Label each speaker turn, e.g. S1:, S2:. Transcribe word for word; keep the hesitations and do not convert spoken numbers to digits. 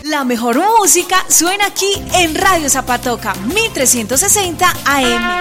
S1: La mejor música suena aquí en Radio Zapatoca, mil trescientos sesenta A M.